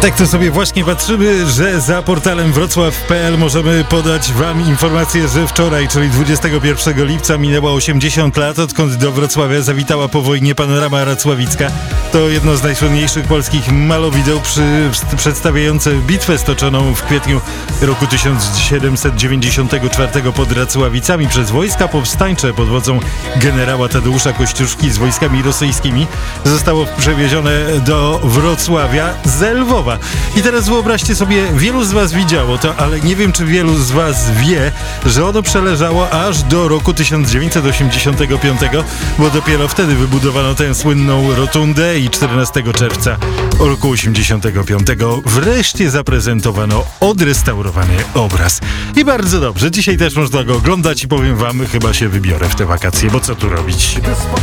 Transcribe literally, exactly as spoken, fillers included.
Tak to sobie właśnie patrzymy, że za portalem wrocław kropka p l możemy podać wam informację, że wczoraj, czyli dwudziestego pierwszego lipca, minęło osiemdziesiąt lat, odkąd do Wrocławia zawitała po wojnie panorama racławicka. To jedno z najsłynniejszych polskich malowideł przy, przedstawiające bitwę stoczoną w kwietniu roku tysiąc siedemset dziewięćdziesiątego czwartego pod Racławicami przez wojska powstańcze pod wodzą generała Tadeusza Kościuszki z wojskami rosyjskimi. Zostało przewiezione do Wrocławia z Lwowa. I teraz wyobraźcie sobie, wielu z was widziało to, ale nie wiem, czy wielu z was wie, że ono przeleżało aż do roku tysiąc dziewięćset osiemdziesiątego piątego, bo dopiero wtedy wybudowano tę słynną rotundę i czternastego czerwca roku osiemdziesiątego piątego wreszcie zaprezentowano odrestaurowany obraz. I bardzo dobrze, dzisiaj też można go oglądać i powiem wam, chyba się wybiorę w te wakacje, bo co tu robić?